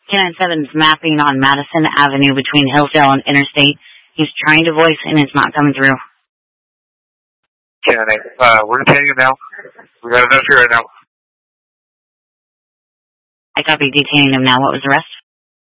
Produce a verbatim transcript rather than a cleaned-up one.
ten seven is mapping on Madison Avenue between Hillsdale and Interstate. He's trying to voice and it's not coming through. ten eight, uh, we're detaining him now. We got enough here right now. I copy detaining him now. What was the rest?